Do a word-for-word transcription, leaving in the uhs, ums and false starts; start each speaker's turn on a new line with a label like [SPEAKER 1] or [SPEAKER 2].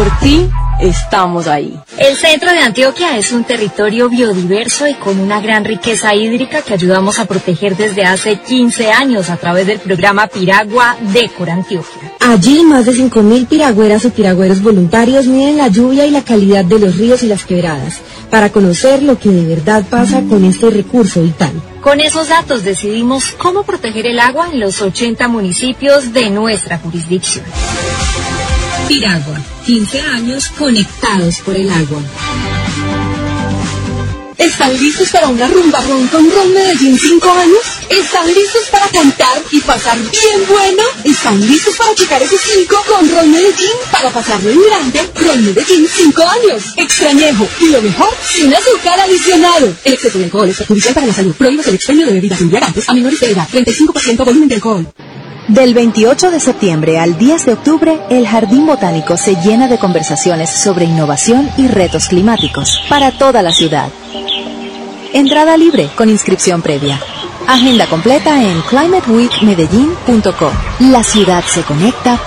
[SPEAKER 1] Por ti, estamos ahí.
[SPEAKER 2] El centro de Antioquia es un territorio biodiverso y con una gran riqueza hídrica que ayudamos a proteger desde hace quince años a través del programa Piragua Decora Antioquia.
[SPEAKER 3] Allí, más de cinco mil piragüeras y piragüeros voluntarios miden la lluvia y la calidad de los ríos y las quebradas, para conocer lo que de verdad pasa con este recurso vital.
[SPEAKER 2] Con esos datos decidimos cómo proteger el agua en los ochenta municipios de nuestra jurisdicción.
[SPEAKER 4] Piragua, quince años conectados por el agua.
[SPEAKER 5] ¿Están listos para una rumba ron con Ron Medellín cinco años? ¿Están listos para cantar y pasar bien bueno? ¿Están listos para checar ese cinco con Ron Medellín para pasarlo en grande? Ron Medellín cinco años. Extrañejo y lo mejor, sin azúcar adicionado. El exceso de alcohol es perjudicial para la salud. Prohíbas el expendio de bebidas embriagantes a menores de edad. treinta y cinco por ciento volumen de alcohol.
[SPEAKER 6] Del veintiocho de septiembre al diez de octubre, el Jardín Botánico se llena de conversaciones sobre innovación y retos climáticos para toda la ciudad. Entrada libre con inscripción previa. Agenda completa en climate week medellín punto com. La ciudad se conecta